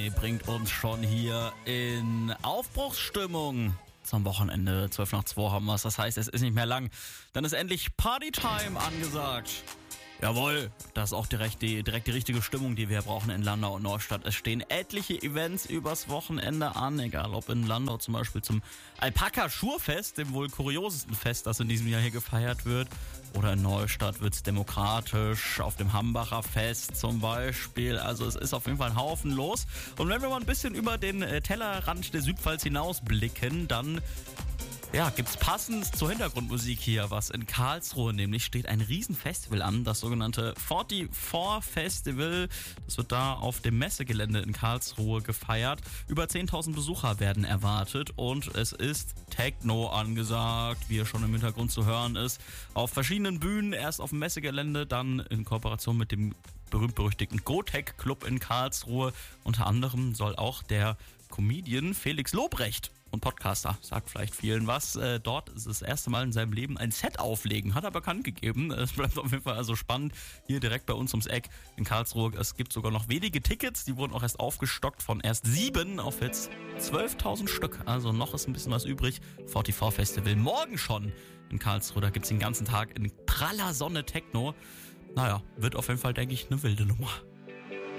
Bringt uns schon hier in Aufbruchsstimmung zum Wochenende. 12 nach 2 haben wir es. Das heißt, es ist nicht mehr lang. Dann ist endlich Partytime angesagt. Jawohl, das ist auch direkt die richtige Stimmung, die wir brauchen in Landau und Neustadt. Es stehen etliche Events übers Wochenende an, egal ob in Landau zum Beispiel zum Alpaka-Schurfest, dem wohl kuriosesten Fest, das in diesem Jahr hier gefeiert wird. Oder in Neustadt wird's demokratisch, auf dem Hambacher Fest zum Beispiel. Also es ist auf jeden Fall ein Haufen los. Und wenn wir mal ein bisschen über den Tellerrand der Südpfalz hinausblicken, dann gibt's passend zur Hintergrundmusik hier was in Karlsruhe, nämlich steht ein Riesenfestival an, das sogenannte 44 Festival. Das wird da auf dem Messegelände in Karlsruhe gefeiert. Über 10.000 Besucher werden erwartet und es ist Techno angesagt, wie er schon im Hintergrund zu hören ist. Auf verschiedenen Bühnen, erst auf dem Messegelände, dann in Kooperation mit dem berühmt-berüchtigten Gotek Club in Karlsruhe. Unter anderem soll auch der Comedian Felix Lobrecht und Podcaster, sagt vielleicht vielen was, dort ist das erste Mal in seinem Leben ein Set auflegen, hat er bekannt gegeben. Es bleibt auf jeden Fall also spannend, hier direkt bei uns ums Eck in Karlsruhe. Es gibt sogar noch wenige Tickets, die wurden auch erst aufgestockt von erst 7 auf jetzt 12.000 Stück. Also noch ist ein bisschen was übrig. 44 Festival morgen schon in Karlsruhe, da gibt's den ganzen Tag in praller Sonne Techno. Naja, wird auf jeden Fall, denke ich, eine wilde Nummer.